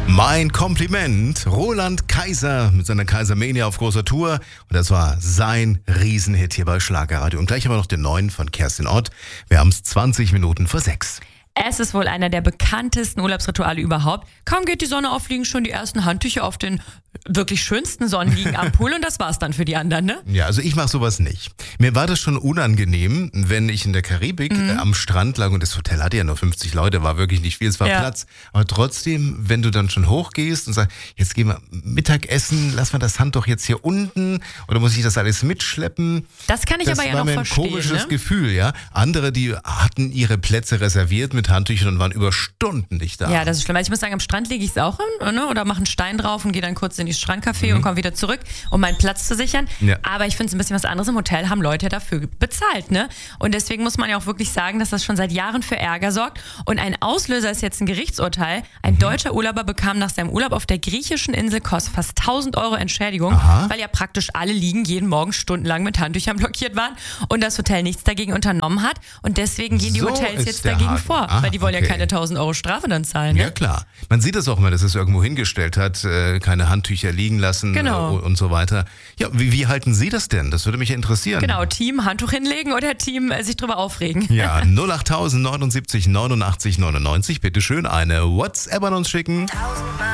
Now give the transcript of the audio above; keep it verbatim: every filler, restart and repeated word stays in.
Mein Kompliment, Roland Kaiser mit seiner Kaisermania auf großer Tour. Und das war sein Riesenhit hier bei Schlagerradio. Und gleich haben wir noch den neuen von Kerstin Ott. Wir haben es zwanzig Minuten vor sechs. Es ist wohl einer der bekanntesten Urlaubsrituale überhaupt. Kaum geht die Sonne auf, liegen schon die ersten Handtücher auf den wirklich schönsten Sonnenliegen am Pool und das war's dann für die anderen, ne? Ja, also ich mache sowas nicht. Mir war das schon unangenehm, wenn ich in der Karibik mhm. äh, am Strand lag und das Hotel hatte ja nur fünfzig Leute, war wirklich nicht viel, es war ja. Platz. Aber trotzdem, wenn du dann schon hochgehst und sagst, jetzt gehen wir Mittagessen, lass mal das Handtuch jetzt hier unten oder muss ich das alles mitschleppen? Das kann ich das aber ja war noch mir verstehen. ein komisches ne? Gefühl, ja. Andere, die hatten ihre Plätze reserviert mit Handtüchern und waren über Stunden nicht da. Ja, das ist schlimm. Also ich muss sagen, am Strand lege ich es auch hin, ne? Oder mache einen Stein drauf und gehe dann kurz in die Strandcafé mhm. und komme wieder zurück, um meinen Platz zu sichern. Ja. Aber ich finde es ein bisschen was anderes. Im Hotel haben Leute ja dafür bezahlt, ne? Und deswegen muss man ja auch wirklich sagen, dass das schon seit Jahren für Ärger sorgt. Und ein Auslöser ist jetzt ein Gerichtsurteil. Ein mhm. deutscher Urlauber bekam nach seinem Urlaub auf der griechischen Insel Kos fast tausend Euro Entschädigung, Aha. weil ja praktisch alle Liegen jeden Morgen stundenlang mit Handtüchern blockiert waren und das Hotel nichts dagegen unternommen hat. Und deswegen gehen die so Hotels jetzt dagegen Haken. vor, Ah, weil die wollen okay. ja keine tausend Euro Strafe dann zahlen. Ne? Ja klar. Man sieht das auch immer, dass es irgendwo hingestellt hat, äh, keine Handtücher liegen lassen Genau. äh, und so weiter. Ja, wie, wie halten Sie das denn? Das würde mich interessieren. Genau, Team Handtuch hinlegen oder Team äh, sich drüber aufregen. Ja, null acht neunundsiebzig neunundachtzig neunundneunzig, bitteschön eine WhatsApp an uns schicken.